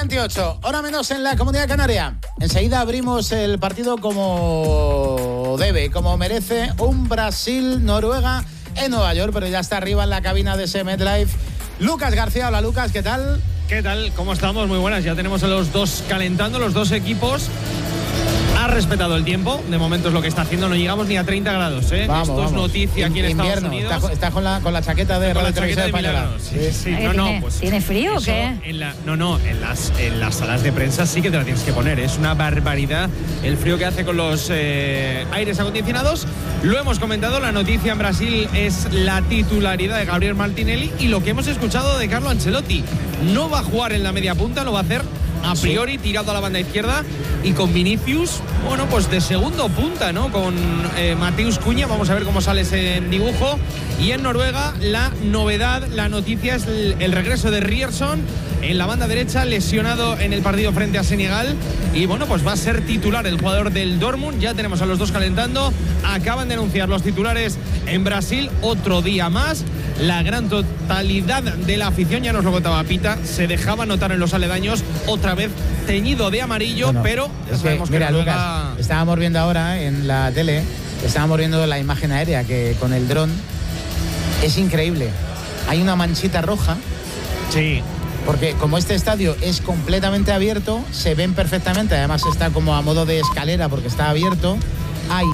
7:28, hora menos en la Comunidad Canaria. Enseguida abrimos el partido como debe, como merece, un Brasil-Noruega en Nueva York, pero ya está arriba en la cabina de ese MetLife Lucas García. Hola Lucas, ¿qué tal? ¿Qué tal? ¿Cómo estamos? Muy buenas. Ya tenemos a los dos calentando, los dos equipos. Ha respetado el tiempo, de momento es lo que está haciendo, no llegamos ni a 30 grados, ¿eh? Vamos, Esto es noticia aquí en Estados Unidos. Está con la chaqueta de Radio Televisión Española. Sí. Pues ¿tiene frío o qué? En las salas de prensa sí que te la tienes que poner, es una barbaridad el frío que hace con los aires acondicionados. Lo hemos comentado, la noticia en Brasil es la titularidad de Gabriel Martinelli y lo que hemos escuchado de Carlo Ancelotti. No va a jugar en la media punta, lo va a hacer a priori tirado a la banda izquierda y con Vinicius, bueno, pues de segundo punta, ¿no? Con Mateus Cunha, vamos a ver cómo sale ese dibujo. Y en Noruega la novedad, la noticia es el regreso de Ryerson en la banda derecha, lesionado en el partido frente a Senegal, y bueno, pues va a ser titular el jugador del Dortmund. Ya tenemos a los dos calentando, acaban de anunciar los titulares en Brasil, otro día más. La gran totalidad de la afición, ya nos lo contaba Pita, se dejaba notar en los aledaños, otra vez teñido de amarillo, bueno, pero es que, mira, Lucas, estábamos viendo ahora en la tele, estábamos viendo la imagen aérea que con el dron es increíble. Hay una manchita roja. Sí. Porque como este estadio es completamente abierto, se ven perfectamente, además está como a modo de escalera porque está abierto. Hay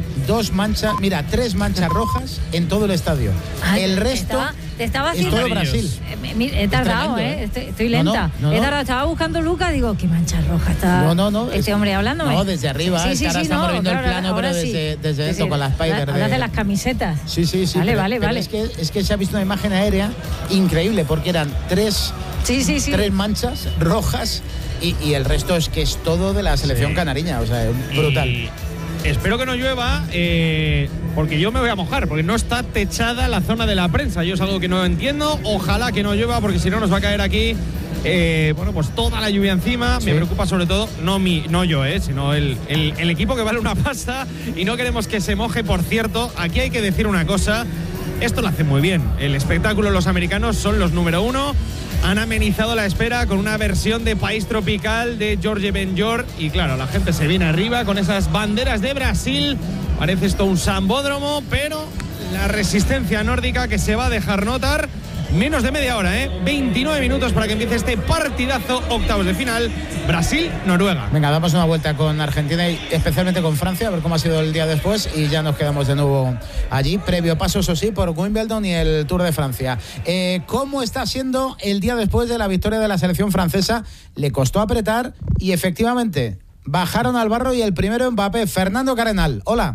tres manchas rojas en todo el estadio. El resto te estaba es todo Brasil. He tardado, estoy lenta. No. He tardado, estaba buscando Lucas, digo, ¿qué mancha roja está este hombre hablándome? No, desde arriba, sí, ahora estamos viendo el plano, ahora pero desde esto, con las Spider. Hablas de las camisetas. Sí. Vale. Es que se ha visto una imagen aérea increíble, porque eran tres manchas rojas y el resto es que es todo de la selección canariña, o sea, brutal. Espero que no llueva, porque yo me voy a mojar, porque no está techada la zona de la prensa. Yo es algo que no entiendo. Ojalá que no llueva, porque si no nos va a caer aquí, pues toda la lluvia encima. Sí. Me preocupa sobre todo, no yo, sino el equipo, que vale una pasta y no queremos que se moje. Por cierto, aquí hay que decir una cosa. Esto lo hacen muy bien. El espectáculo, los americanos son los número uno. Han amenizado la espera con una versión de País Tropical de Jorge Benjor. Y claro, la gente se viene arriba con esas banderas de Brasil. Parece esto un sambódromo, pero la resistencia nórdica que se va a dejar notar. Menos de media hora, 29 minutos para que empiece este partidazo, octavos de final, Brasil-Noruega. Venga, damos una vuelta con Argentina y especialmente con Francia, a ver cómo ha sido el día después, y ya nos quedamos de nuevo allí. Previo paso, eso sí, por Wimbledon y el Tour de Francia. ¿Cómo está siendo el día después de la victoria de la selección francesa? Le costó apretar y efectivamente bajaron al barro, y el primero Mbappé. Fernando Carenal, hola.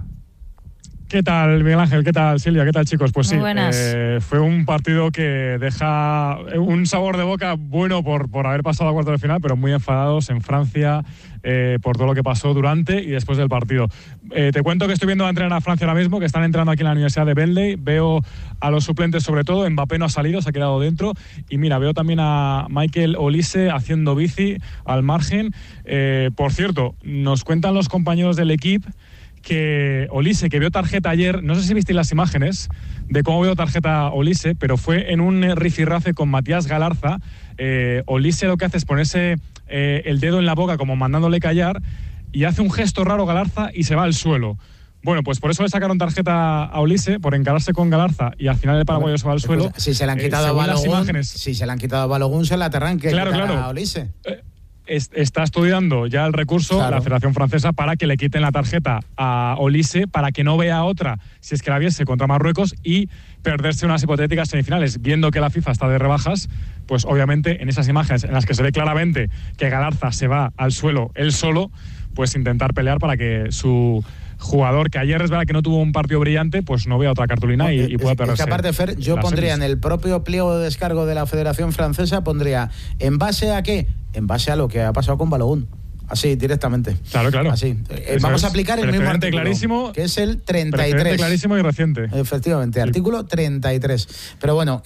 ¿Qué tal, Miguel Ángel? ¿Qué tal, Silvia? ¿Qué tal, chicos? Pues sí, fue un partido que deja un sabor de boca bueno por haber pasado a cuartos de final, pero muy enfadados en Francia por todo lo que pasó durante y después del partido. Te cuento que estoy viendo a entrenar a Francia ahora mismo, que están entrando aquí en la Universidad de Bentley. Veo a los suplentes sobre todo. Mbappé no ha salido, se ha quedado dentro. Y mira, veo también a Michael Olise haciendo bici al margen. Por cierto, nos cuentan los compañeros del equipo que Olise, que vio tarjeta ayer, no sé si visteis las imágenes de cómo vio tarjeta Olise, pero fue en un rifirrafe con Matías Galarza. Olise lo que hace es ponerse el dedo en la boca como mandándole callar, y hace un gesto raro Galarza y se va al suelo. Bueno, pues por eso le sacaron tarjeta a Olise, por encararse con Galarza, y al final el paraguayo se va al suelo. Si se le han quitado a Balogun, se la aterran que claro. A Olise. Está estudiando ya el recurso, la Federación Francesa, para que le quiten la tarjeta a Olise, para que no vea otra si es que la viese contra Marruecos y perderse unas hipotéticas semifinales. Viendo que la FIFA está de rebajas, pues obviamente en esas imágenes en las que se ve claramente que Galarza se va al suelo él solo, pues intentar pelear para que su jugador, que ayer es verdad que no tuvo un partido brillante, pues no vea otra cartulina y pueda perderse. Es que aparte, Fer, yo pondría en el propio pliego de descargo de la Federación Francesa, pondría, ¿en base a qué? En base a lo que ha pasado con Balogun. Así, directamente. Claro. Así. Vamos a aplicar el mismo artículo, clarísimo, que es el 33. Clarísimo y reciente. Efectivamente, artículo 33. Pero bueno,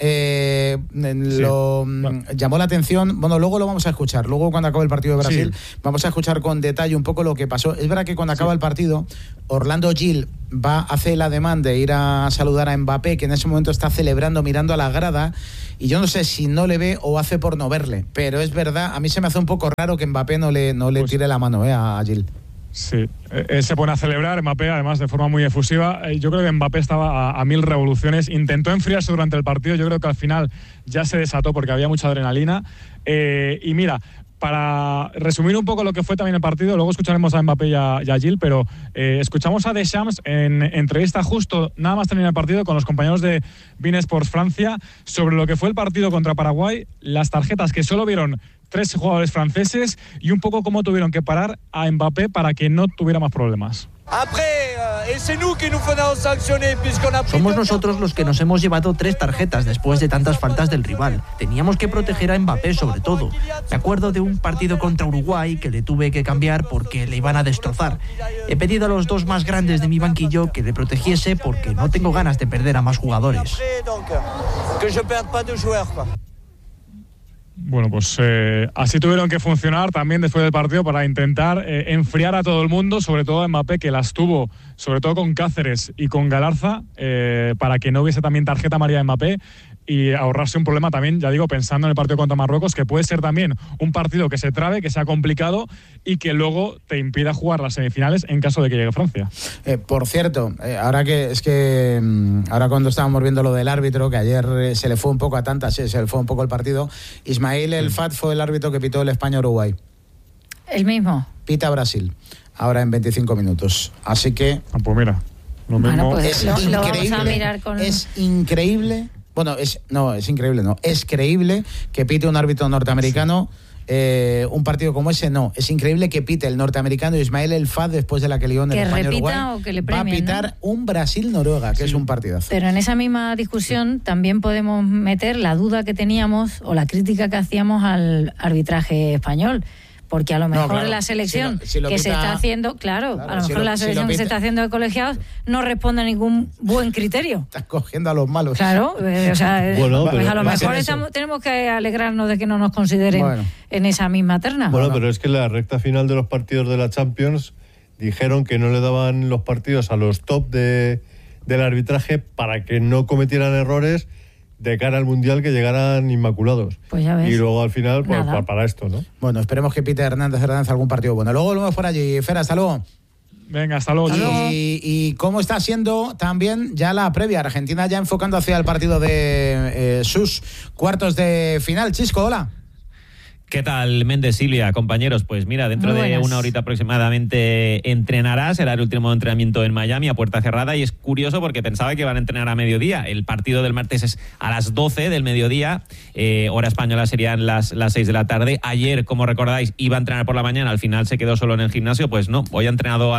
llamó la atención. Bueno, luego lo vamos a escuchar. Luego, cuando acabe el partido de Brasil, vamos a escuchar con detalle un poco lo que pasó. Es verdad que cuando acaba el partido, Orlando Gil hace el ademán de ir a saludar a Mbappé, que en ese momento está celebrando mirando a la grada, y yo no sé si no le ve o hace por no verle, pero es verdad, a mí se me hace un poco raro que Mbappé no le tire la mano a Gil. Sí, él se pone a celebrar, Mbappé, además de forma muy efusiva. Yo creo que Mbappé estaba a 1000 revoluciones, intentó enfriarse durante el partido, yo creo que al final ya se desató porque había mucha adrenalina. Y mira, para resumir un poco lo que fue también el partido, luego escucharemos a Mbappé y a Gil, pero escuchamos a Deschamps en entrevista justo nada más terminar el partido con los compañeros de beIN Sports Francia sobre lo que fue el partido contra Paraguay, las tarjetas que solo vieron 3 jugadores franceses y un poco cómo tuvieron que parar a Mbappé para que no tuviera más problemas. Somos nosotros los que nos hemos llevado 3 tarjetas después de tantas faltas del rival. Teníamos que proteger a Mbappé sobre todo. Me acuerdo de un partido contra Uruguay que le tuve que cambiar porque le iban a destrozar. He pedido a los 2 más grandes de mi banquillo que le protegiese porque no tengo ganas de perder a más jugadores. Bueno, pues así tuvieron que funcionar también después del partido para intentar enfriar a todo el mundo, sobre todo a Mbappé, que las tuvo, sobre todo con Cáceres y con Galarza, para que no hubiese también tarjeta amarilla de Mbappé y ahorrarse un problema también, ya digo, pensando en el partido contra Marruecos, que puede ser también un partido que se trabe, que sea complicado y que luego te impida jugar las semifinales en caso de que llegue Francia. Por cierto, ahora cuando estábamos viendo lo del árbitro, que ayer se le fue un poco a tantas, se le fue un poco el partido, Ismail El Fat fue el árbitro que pitó el España-Uruguay. ¿El mismo? Pita Brasil, ahora en 25 minutos. Así que... pues mira, lo mismo. Pues es increíble, vamos a mirar con... Es increíble... Bueno, es creíble que pite un árbitro norteamericano un partido como ese, no. Es increíble que pite el norteamericano Ismail El Fat después de la que lió en el España-Uruguay. O que le premien, va a pitar, ¿no?, un Brasil-Noruega, que es un partidazo. Pero en esa misma discusión también podemos meter la duda que teníamos o la crítica que hacíamos al arbitraje español. Porque a lo mejor la selección se está haciendo, a lo mejor la selección que se está haciendo de colegiados no responde a ningún buen criterio. Estás cogiendo a los malos. Claro, o sea, pues a lo mejor tenemos que alegrarnos de que no nos consideren en esa misma terna. Bueno, pero es que en la recta final de los partidos de la Champions dijeron que no le daban los partidos a los top del arbitraje para que no cometieran errores de cara al Mundial, que llegaran inmaculados. Pues ya ves. Y luego al final, pues para esto, ¿no? Bueno, esperemos que pite Hernández algún partido bueno. Luego volvemos por allí. Fer, hasta luego. Venga, hasta luego. Y cómo está siendo también ya la previa. Argentina ya enfocando hacia el partido de sus cuartos de final. Chisco, hola. ¿Qué tal, Méndez, Silvia, compañeros? Pues mira, dentro de una horita aproximadamente entrenará, será el último entrenamiento en Miami a puerta cerrada, y es curioso porque pensaba que iban a entrenar a mediodía. El partido del martes es a las 12 del mediodía, hora española serían las 6 de la tarde. Ayer, como recordáis, iba a entrenar por la mañana, al final se quedó solo en el gimnasio, pues no, hoy ha entrenado va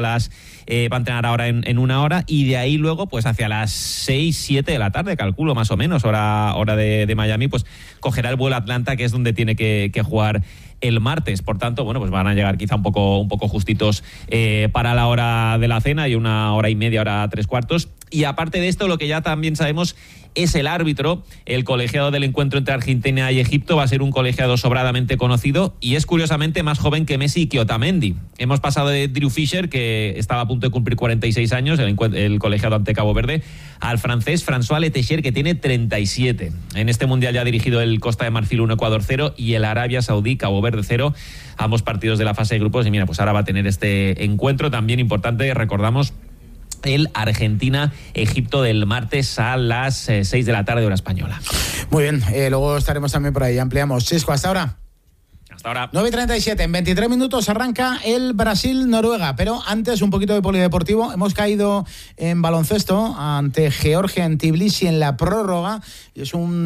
a entrenar ahora en una hora, y de ahí luego, pues hacia las 6, 7 de la tarde, calculo más o menos, hora de Miami, pues cogerá el vuelo a Atlanta, que es donde tiene que jugar el martes. Por tanto, bueno, pues van a llegar quizá un poco justitos para la hora de la cena, y 1 hora y media, hora 3/4. Y aparte de esto, lo que ya también sabemos es el árbitro. El colegiado del encuentro entre Argentina y Egipto va a ser un colegiado sobradamente conocido, y es curiosamente más joven que Messi y que Otamendi. Hemos pasado de Drew Fisher, que estaba a punto de cumplir 46 años, el colegiado ante Cabo Verde, al francés François Letechère, que tiene 37. En este mundial ya ha dirigido el Costa de Marfil 1, Ecuador 0, y el Arabia Saudí, Cabo Verde 0, ambos partidos de la fase de grupos. Y mira, pues ahora va a tener este encuentro también importante, recordamos, el Argentina-Egipto del martes a las 6 de la tarde, hora española. Muy bien, luego estaremos también por ahí, ampliamos. Chisco, hasta ahora. Hasta ahora. 9:37, en 23 minutos arranca el Brasil-Noruega, pero antes un poquito de polideportivo. Hemos caído en baloncesto ante Georgia en Tbilisi en la prórroga, y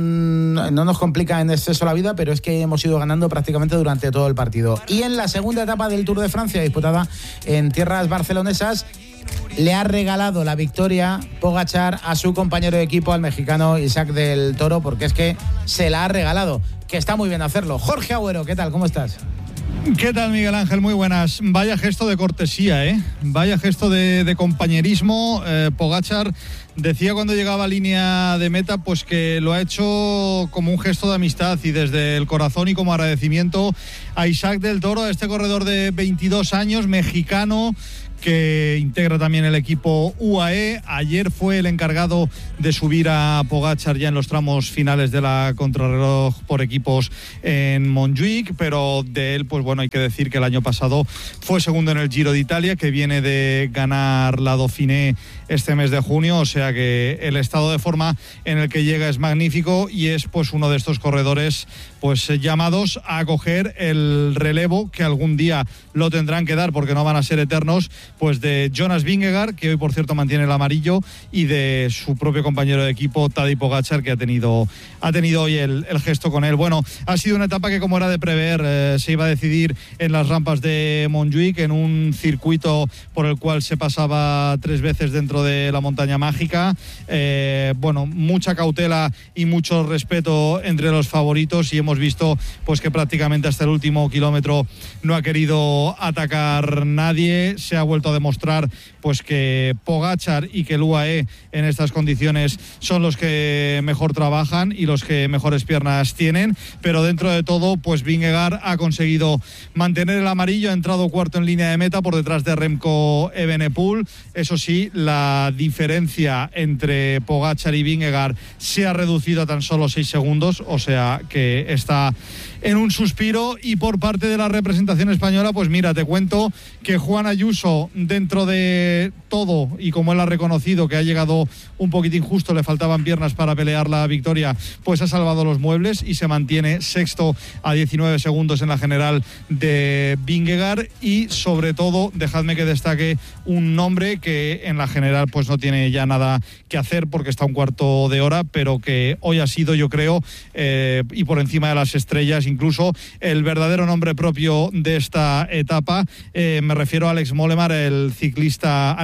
no nos complica en exceso la vida, pero es que hemos ido ganando prácticamente durante todo el partido. Y en la segunda etapa del Tour de Francia, disputada en tierras barcelonesas, le ha regalado la victoria Pogačar a su compañero de equipo, al mexicano Isaac del Toro, porque es que se la ha regalado, que está muy bien hacerlo. Jorge Agüero, ¿qué tal? ¿Cómo estás? ¿Qué tal, Miguel Ángel? Muy buenas. Vaya gesto de cortesía, ¿eh? Vaya gesto de compañerismo. Pogačar decía cuando llegaba a línea de meta, pues que lo ha hecho como un gesto de amistad y desde el corazón, y como agradecimiento a Isaac del Toro, a este corredor de 22 años, mexicano, que integra también el equipo UAE. Ayer fue el encargado de subir a Pogačar ya en los tramos finales de la contrarreloj por equipos en Montjuic, pero de él, pues bueno, hay que decir que el año pasado fue segundo en el Giro de Italia, que viene de ganar la Dauphiné este mes de junio, o sea que el estado de forma en el que llega es magnífico y es pues uno de estos corredores pues llamados a coger el relevo, que algún día lo tendrán que dar porque no van a ser eternos, pues de Jonas Vingegaard, que hoy por cierto mantiene el amarillo, y de su propio compañero de equipo Tadej Pogačar, que ha tenido hoy el gesto con él. Bueno, ha sido una etapa que, como era de prever, se iba a decidir en las rampas de Montjuic, en un circuito por el cual se pasaba 3 veces dentro de la montaña mágica. Bueno, mucha cautela y mucho respeto entre los favoritos, y hemos visto pues que prácticamente hasta el último kilómetro no ha querido atacar nadie. Se ha vuelto a demostrar pues que Pogačar y que el UAE en estas condiciones son los que mejor trabajan y los que mejores piernas tienen, pero dentro de todo pues Vingegaard ha conseguido mantener el amarillo, ha entrado cuarto en línea de meta por detrás de Remco Evenepoel. Eso sí, la diferencia entre Pogačar y Vingegaard se ha reducido a tan solo 6 segundos, o sea que está en un suspiro. Y por parte de la representación española, pues mira, te cuento que Juan Ayuso, dentro de todo, y como él ha reconocido que ha llegado un poquitín justo, le faltaban piernas para pelear la victoria, pues ha salvado los muebles y se mantiene sexto a 19 segundos en la general de Vingegaard. Y sobre todo, dejadme que destaque un nombre que en la general pues no tiene ya nada que hacer porque está un cuarto de hora, pero que hoy ha sido, yo creo, y por encima de las estrellas, incluso el verdadero nombre propio de esta etapa. Me refiero a Alex Molenaar, el ciclista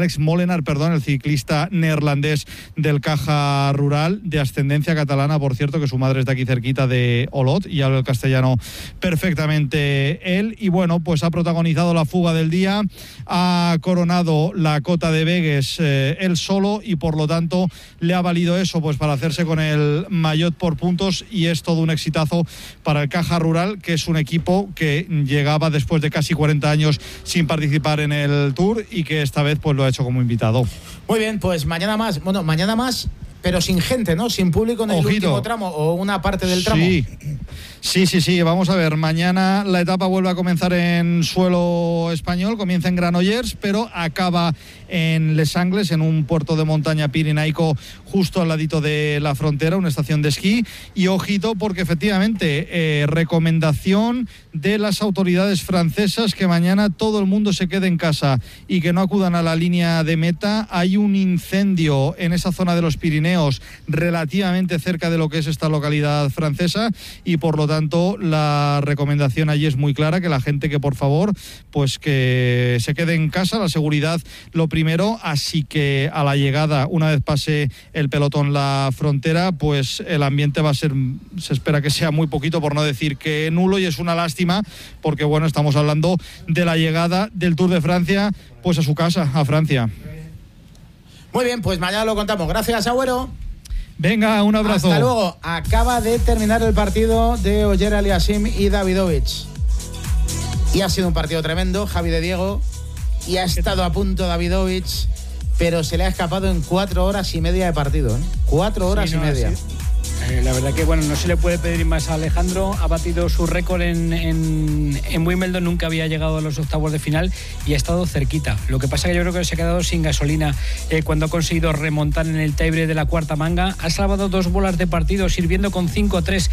neerlandés del Caja Rural, de ascendencia catalana, por cierto, que su madre es de aquí cerquita de Olot y habla el castellano perfectamente él. Y bueno, pues ha protagonizado la fuga del día, ha coronado la Cota de Begues él solo, y por lo tanto le ha valido eso pues para hacerse con el maillot por puntos, y es todo un exitazo para el Caja Rural, que es un equipo que llegaba después de casi 40 años sin participar en el Tour y que esta vez pues lo ha hecho como invitado. Muy bien, pues mañana más, pero sin gente, ¿no? Sin público en el último tramo o una parte del tramo. Sí, vamos a ver, mañana la etapa vuelve a comenzar en suelo español, comienza en Granollers, pero acaba en Les Angles, en un puerto de montaña pirenaico justo al ladito de la frontera, una estación de esquí. Y ojito, porque efectivamente, recomendación de las autoridades francesas que mañana todo el mundo se quede en casa y que no acudan a la línea de meta. Hay un incendio en esa zona de los Pirineos, relativamente cerca de lo que es esta localidad francesa, y por lo tanto la recomendación allí es muy clara, que la gente que por favor pues que se quede en casa, la seguridad lo primero. Así que a la llegada, una vez pase el pelotón la frontera, pues el ambiente va a ser, se espera que sea muy poquito, por no decir que nulo, y es una lástima porque bueno, estamos hablando de la llegada del Tour de Francia pues a su casa, a Francia. Muy bien, pues mañana lo contamos. Gracias, Agüero. Venga, un abrazo. Hasta luego. Acaba de terminar el partido de Ogier Aliassime y Davidovich. Y ha sido un partido tremendo, Javi de Diego. Y ha estado a punto Davidovich, pero se le ha escapado en 4 horas y media de partido, ¿eh? 4 horas y media. Sí. La verdad que bueno, no se le puede pedir más a Alejandro. Ha batido su récord en Wimbledon, nunca había llegado a los octavos de final y ha estado cerquita. Lo que pasa que yo creo que se ha quedado sin gasolina cuando ha conseguido remontar en el tiebreak de la cuarta manga. Ha salvado 2 bolas de partido, sirviendo con 5-3,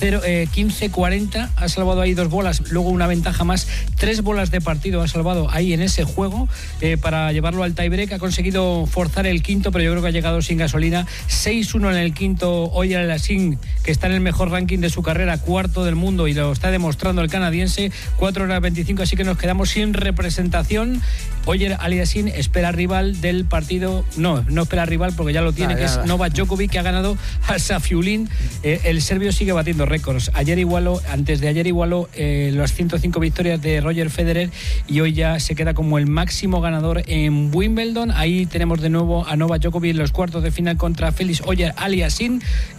15-40. Ha salvado ahí 2 bolas, luego una ventaja más, 3 bolas de partido ha salvado ahí en ese juego para llevarlo al tiebreak. Ha conseguido forzar el quinto, pero yo creo que ha llegado sin gasolina. 6-1 en el quinto. Hoy el Aliassime, que está en el mejor ranking de su carrera, cuarto del mundo, y lo está demostrando el canadiense, 4 horas 25, así que nos quedamos sin representación. Ogier Aliassime espera rival del partido, no espera rival porque ya lo tiene, que es Novak Djokovic, que ha ganado a Safiullin. El serbio sigue batiendo récords. Antes de ayer igualó las 105 victorias de Roger Federer, y hoy ya se queda como el máximo ganador en Wimbledon. Ahí tenemos de nuevo a Novak Djokovic en los cuartos de final contra Félix Ogier Aliassime.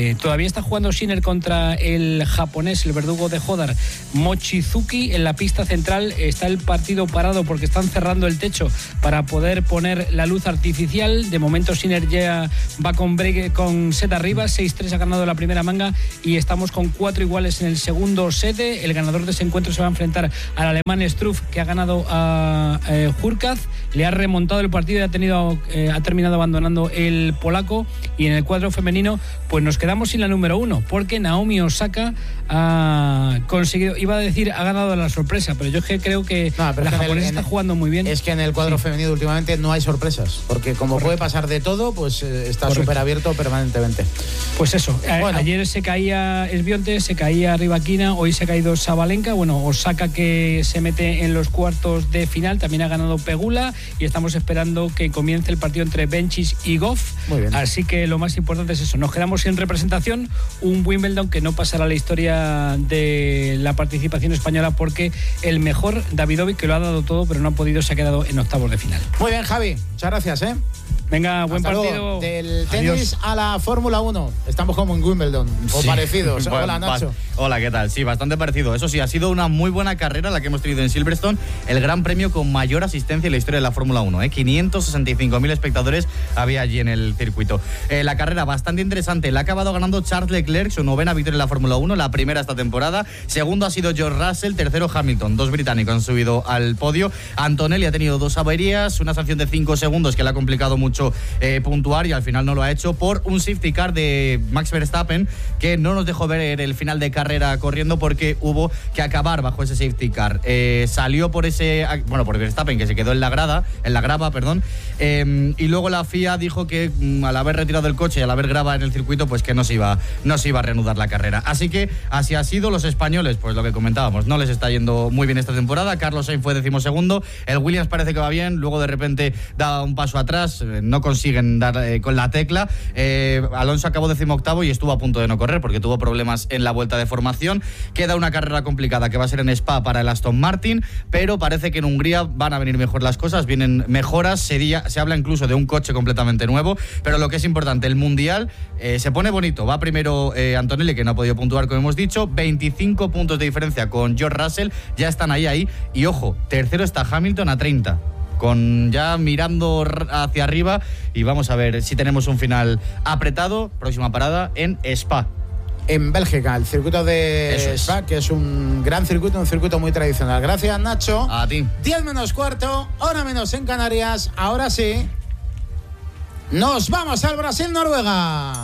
Todavía está jugando Sinner contra el japonés, el verdugo de Hodar, Mochizuki, en la pista central. Está el partido parado porque están cerrando el techo para poder poner la luz artificial. De momento Sinner ya va con set arriba, 6-3 ha ganado la primera manga y estamos con 4 iguales en el segundo set. El ganador de ese encuentro se va a enfrentar al alemán Struff, que ha ganado a Hurkacz, le ha remontado el partido y ha terminado abandonando el polaco. Y en el cuadro femenino pues nos quedamos sin la número 1 porque Naomi Osaka ha conseguido, iba a decir ha ganado la sorpresa, pero yo creo que la japonesa está jugando muy bien. Es que en el cuadro femenino últimamente no hay sorpresas, porque como puede pasar de todo, pues está súper abierto permanentemente. Pues eso, ayer se caía Esbionte, se caía Rybakina, hoy se ha caído Sabalenka. Bueno, Osaka, que se mete en los cuartos de final, también ha ganado Pegula y estamos esperando que comience el partido entre Benchis y Goff. Muy bien. Así que lo más importante es eso, nos quedamos sin representación, un Wimbledon que no pasará a la historia de la participación española porque el mejor Davidovic, que lo ha dado todo pero no ha podido, se ha quedado en octavos de final. Muy bien, Javi, muchas gracias. Venga, buen Hasta partido. Luego. Del tenis Adiós. A la Fórmula 1. Estamos como en Wimbledon, o parecidos. Hola, Nacho. Hola, ¿qué tal? Sí, bastante parecido. Eso sí, ha sido una muy buena carrera la que hemos tenido en Silverstone, el gran premio con mayor asistencia en la historia de la Fórmula 1. 565.000 espectadores había allí en el circuito. La carrera bastante interesante. La ha acabado ganando Charles Leclerc, su 9ª victoria en la Fórmula 1, la primera esta temporada. Segundo ha sido George Russell, tercero Hamilton. 2 británicos han subido al podio. Antonelli ha tenido 2 averías, una sanción de 5 segundos que le ha complicado mucho puntuar y al final no lo ha hecho por un safety car de Max Verstappen que no nos dejó ver el final de carrera corriendo porque hubo que acabar bajo ese safety car. Salió por por Verstappen, que se quedó en la grava, y luego la FIA dijo que al haber retirado el coche y al haber grava en el circuito, pues que no se iba a reanudar la carrera. Así que así ha sido. Los españoles, pues lo que comentábamos, no les está yendo muy bien esta temporada. Carlos Sainz fue 12º, el Williams parece que va bien, luego de repente da un paso atrás, no consiguen dar con la tecla. Alonso acabó 18º y estuvo a punto de no correr porque tuvo problemas en la vuelta de formación. Queda una carrera complicada que va a ser en Spa para el Aston Martin, pero parece que en Hungría van a venir mejor las cosas, vienen mejoras, se habla incluso de un coche completamente nuevo, pero lo que es importante, el Mundial se pone bonito. Va primero Antonelli, que no ha podido puntuar como hemos dicho, 25 puntos de diferencia con George Russell, ya están ahí, y ojo, tercero está Hamilton a 30. Con ya mirando hacia arriba, y vamos a ver si tenemos un final apretado. Próxima parada en Spa. En Bélgica, el circuito de Spa, que es un gran circuito, un circuito muy tradicional. Gracias, Nacho. A ti. 10 menos cuarto, hora menos en Canarias. Ahora sí, nos vamos al Brasil-Noruega.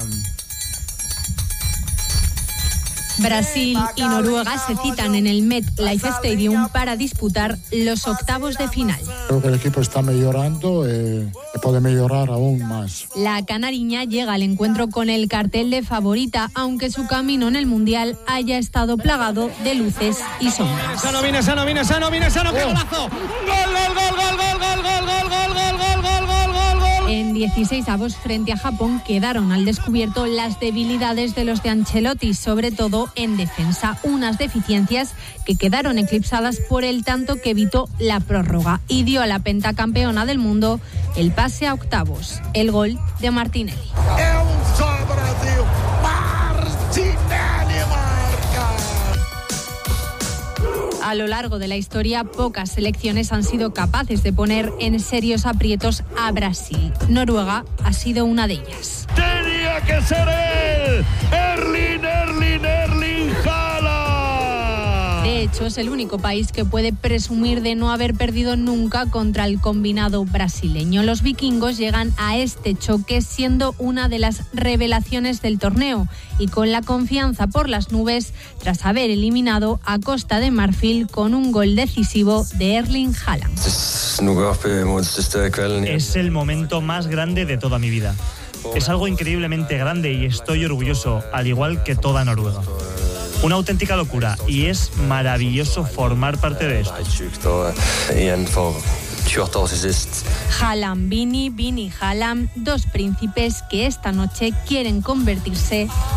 Brasil y Noruega se citan en el MetLife Stadium para disputar los octavos de final. Creo que el equipo está mejorando y puede mejorar aún más. La canariña llega al encuentro con el cartel de favorita, aunque su camino en el Mundial haya estado plagado de luces y sombras. Sano, viene sano, qué golazo. En 16avos frente a Japón quedaron al descubierto las debilidades de los de Ancelotti, sobre todo en defensa, unas deficiencias que quedaron eclipsadas por el tanto que evitó la prórroga y dio a la pentacampeona del mundo el pase a octavos, el gol de Martinelli. A lo largo de la historia, pocas selecciones han sido capaces de poner en serios aprietos a Brasil. Noruega ha sido una de ellas. ¡Tenía que ser él! ¡Erling Haaland! De hecho, es el único país que puede presumir de no haber perdido nunca contra el combinado brasileño. Los vikingos llegan a este choque siendo una de las revelaciones del torneo y con la confianza por las nubes tras haber eliminado a Costa de Marfil con un gol decisivo de Erling Haaland. Es el momento más grande de toda mi vida. Es algo increíblemente grande y estoy orgulloso, al igual que toda Noruega. Una auténtica locura y es maravilloso formar parte de esto. Haaland, Vini Haaland, dos príncipes que esta noche quieren convertirse